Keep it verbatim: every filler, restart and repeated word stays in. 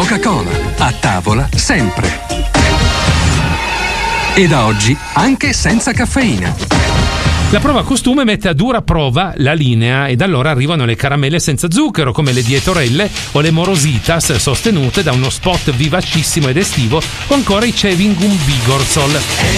Coca-Cola, a tavola sempre. E da oggi anche senza caffeina. La prova costume mette a dura prova la linea ed allora arrivano le caramelle senza zucchero come le dietorelle o le morositas sostenute da uno spot vivacissimo ed estivo o ancora i Chewing Gum Vigorsol.